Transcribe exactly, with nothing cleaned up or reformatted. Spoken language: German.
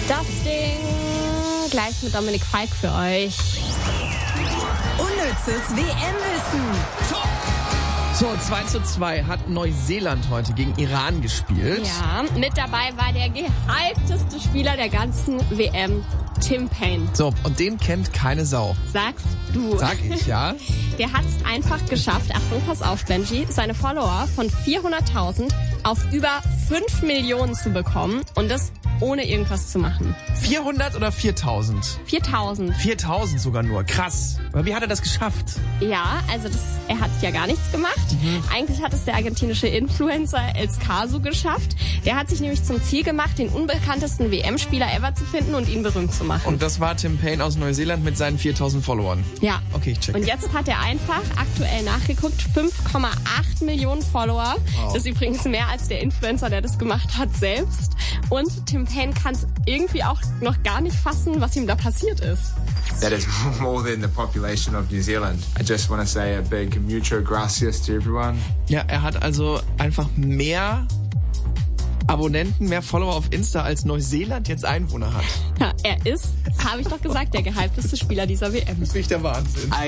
Das Ding gleich mit Dominik Falk für euch. Unnützes W M-Wissen. So, zwei zu zwei hat Neuseeland heute gegen Iran gespielt. Ja, mit dabei war der gehypteste Spieler der ganzen W M, Tim Paine. So, und den kennt keine Sau. Sagst du. Sag ich, ja. Der hat es einfach geschafft, Achtung, pass auf, Benji, seine Follower von vierhunderttausend auf über fünf Millionen zu bekommen und das ohne irgendwas zu machen. vierhundert oder viertausend? viertausend. viertausend sogar nur. Krass. Aber wie hat er das geschafft? Ja, also das, er hat ja gar nichts gemacht. Mhm. Eigentlich hat es der argentinische Influencer El Caso geschafft. Der hat sich nämlich zum Ziel gemacht, den unbekanntesten W M-Spieler ever zu finden und ihn berühmt zu machen. Und das war Tim Paine aus Neuseeland mit seinen viertausend Followern? Ja. Okay, ich check. Und jetzt hat er einfach aktuell nachgeguckt, fünf Komma acht Millionen Follower. Wow. Das ist übrigens mehr als der Influencer, der das gemacht hat, selbst. Und Tim Paine kann es irgendwie auch noch gar nicht fassen, was ihm da passiert ist. That is more than the population of New Zealand. I just want to say a big mucho gracias to everyone. Ja, er hat also einfach mehr Abonnenten, mehr Follower auf Insta als Neuseeland jetzt Einwohner hat. Ja, er ist, habe ich doch gesagt, der gehypteste Spieler dieser W M. Das ist nicht der Wahnsinn.